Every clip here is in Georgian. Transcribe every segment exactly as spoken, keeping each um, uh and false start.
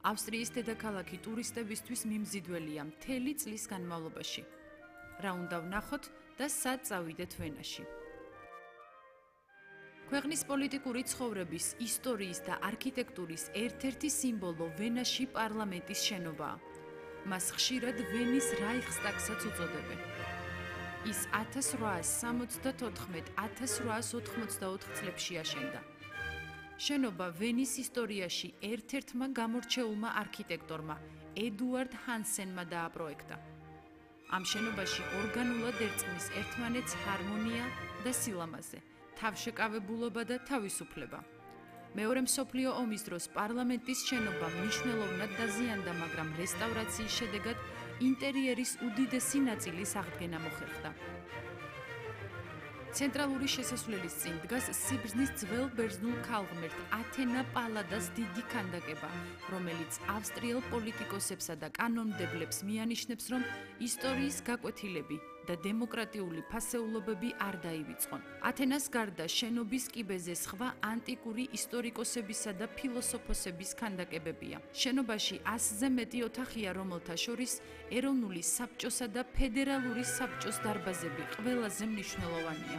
ავსტრიის დედაქალაქი ტურისტებისთვის მიმზიდველია მთელი წლის განმავლობაში. რა უნდა ვნახოთ და სად წავიდეთ ვენაში. ქვეყნის პოლიტიკური ცხოვრების, ისტორიის და არქიტექტურის ერთ-ერთი სიმბოლო ვენაში პარლამენტის შენობაა. მას ხშირად ვენის რაიხსტაგსაც უწოდებენ. ის ათას რვაას სამოცდათოთხმეტ - ათას რვაას ოთხმოცდაოთხ წლებში აშენდა. შენობა ვენის ისტორიაში ერთ-ერთმა გამორჩეულმა არქიტექტორმა ედუარდ ჰანსენმა დააპროექტა. ამ შენობაში ორგანულად ერწყმის ერთმანეთს ჰარმონია და სილამაზე, თავშეკავებულობა და თავისუფლება. მეორე მსოფლიო ომის დროს პარლამენტის შენობა მნიშვნელოვნად დაზიანდა, მაგრამ რესტავრაციის შედეგად ინტერიერის უდიდესი ნაწილის აღდგენა მოხერხდა. ცენტრალური შესასვლელის წინ დგას სიბრძნის ძველ ბერძნულ ქალღმერთ ათენა პალადას დიდი ქანდაკება, რომელიც ავსტრიელ პოლიტიკოსებსა და კანონმდებლებს მიანიშნებს, რომ ისტორიის გაკვეთილები და დემოკრატიული ფასეულობები არ დაივიწყონ. ათენას გარდა შენობის კიბეზე სხვა ანტიკური ისტორიკოსებისა და ფილოსოფოსების ქანდაკებებია. შენობაში ასზე მეტი ოთახია, რომელთა შორის ეროვნული საბჭოსა და ფედერალური საბჭოს დარბაზები ყველაზე მნიშვნელოვანია.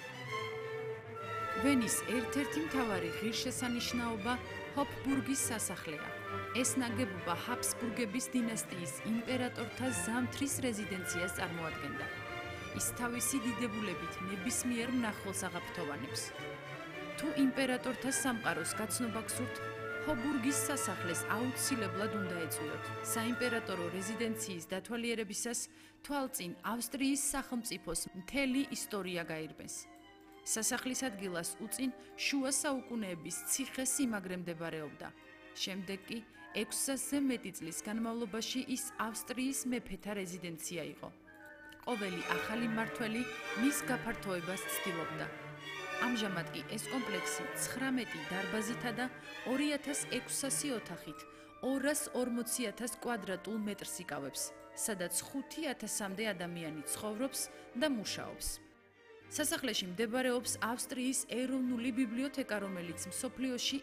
ვენის ერთ-ერთი მთავარი ღირსშესანიშნაობა ჰოფბურგის სასახლეა. ეს ნაგებობა ჰაბსბურგების დინასტიის იმპერატორთა ზამთრის რეზიდენციას წარმოადგენდა. ის თავისი დიდებულებით ნებისმიერ მნახველს აღაფრთოვანებს. თუ იმპერატორთა სამყაროს გაცნობა გსურთ, ჰოფბურგის სასახლეს აუცილებლად უნდა ეწვიოთ. საიმპერატორო რეზიდენციის დათვალიერებისას თვალწინ ავსტრიის სახელმწიფოს მთელი ისტორია გაირბეს. სასახლის ადგილას უწინ შუა საუკუნეების ციხე-სიმაგრე მდებარეობდა. შემდეგ კი ექვსასზე მეტი წლის განმავლობაში ის ავსტრიის მეფეთა რეზიდენცია იყო. ყოველი ახალი მმართველი მის გაფართოებას ცდილობდა. ამჟამად კი ეს კომპლექსი ცხრამეტი დარბაზითა და ორი ათას ექვსასი ოთახით ორას ორმოცი ათას კვადრატულ მეტრს იკავებს, სადაც ხუთი ათასამდე ადამიანი ცხოვრობს და მუშაობს. სასახლეში მდებარეობს ავსტრიის ეროვნული ბიბლიოთეკა, რომელიც მსოფლიოში